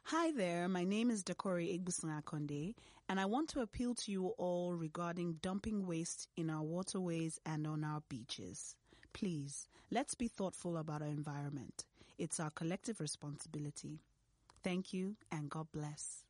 Hi there, my name is Dakori Egbusan Akonde, and I want to appeal to you all regarding dumping waste in our waterways and on our beaches. Please, let's be thoughtful about our environment. It's our collective responsibility. Thank you, and God bless.